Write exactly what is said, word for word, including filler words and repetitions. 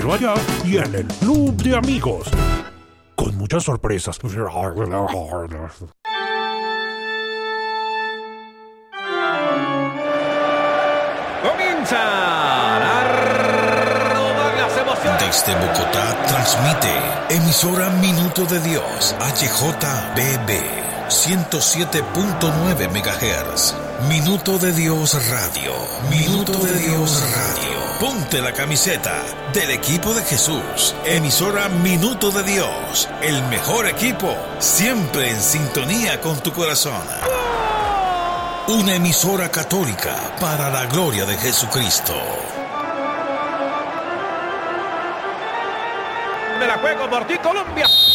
Pero allá y en el Club de Amigos, con muchas sorpresas. Comienza a rodar las emociones. Desde Bogotá transmite emisora Minuto de Dios, H J B B, ciento siete punto nueve megahertz. Minuto de Dios Radio. Minuto de Dios Radio. Ponte la camiseta del equipo de Jesús. Emisora Minuto de Dios. El mejor equipo, siempre en sintonía con tu corazón. Una emisora católica para la gloria de Jesucristo. De la juego por ti, Colombia.